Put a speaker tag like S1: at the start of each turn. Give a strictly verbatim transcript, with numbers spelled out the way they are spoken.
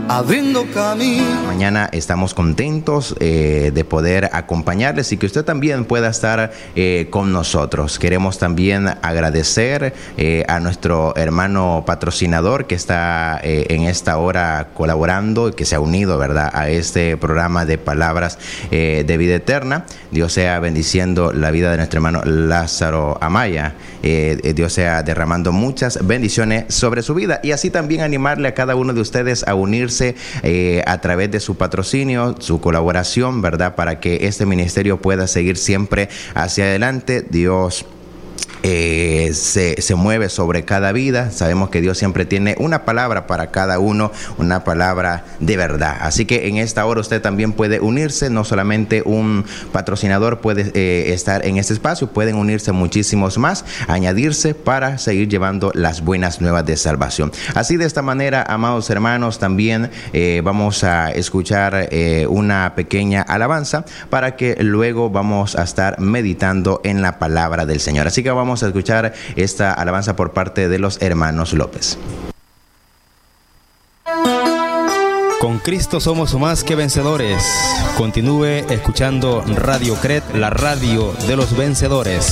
S1: abriendo camino.
S2: Mañana estamos contentos eh, de poder acompañarles y que usted también pueda estar eh, con nosotros. Queremos también agradecer eh, a nuestro hermano patrocinador que está eh, en esta hora colaborando y que se ha unido, ¿verdad?, a este programa de Palabras eh, de Vida Eterna. Dios sea bendiciendo la vida de nuestro hermano Lázaro Amaya. Eh, Dios sea derramando muchas bendiciones sobre su vida, y así también animarle a cada uno de ustedes a unirse eh, a través de su patrocinio, su colaboración, ¿verdad?, para que este ministerio pueda seguir siempre hacia adelante. Dios Eh, se, se mueve sobre cada vida. Sabemos que Dios siempre tiene una palabra para cada uno, una palabra de verdad. Así que en esta hora usted también puede unirse. No solamente un patrocinador puede eh, estar en este espacio, pueden unirse muchísimos más, añadirse para seguir llevando las buenas nuevas de salvación. Así, de esta manera, amados hermanos, también eh, vamos a escuchar eh, una pequeña alabanza para que luego vamos a estar meditando en la palabra del Señor. Así que vamos a escuchar esta alabanza por parte de los hermanos López.
S3: Con Cristo somos más que vencedores. Continúe escuchando Radio Cret, la radio de los vencedores.